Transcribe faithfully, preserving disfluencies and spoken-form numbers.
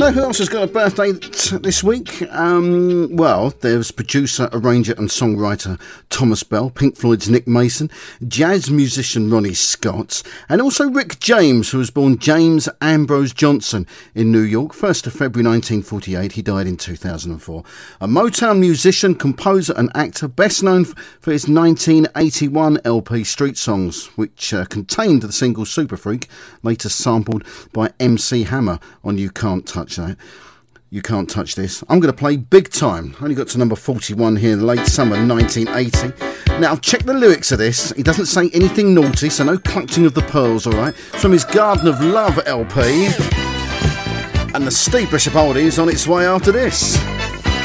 Know who else has got a birthday t- this week? Um, well, there's producer, arranger and songwriter Thomas Bell, Pink Floyd's Nick Mason, jazz musician Ronnie Scott, and also Rick James, who was born James Ambrose Johnson in New York, first of February nineteen forty-eight. He died in two thousand four. A Motown musician, composer and actor, best known f- for his nineteen eighty-one L P Street Songs, which uh, contained the single Super Freak, later sampled by M C Hammer on You Can't Touch That. You Can't Touch This. I'm going to play Big Time. Only got to number forty-one here in late summer nineteen eighty. Now, check the lyrics of this. He doesn't say anything naughty, so no clutching of the pearls, all right? It's from his Garden of Love L P. And the Steve Bishop oldie is on its way after this.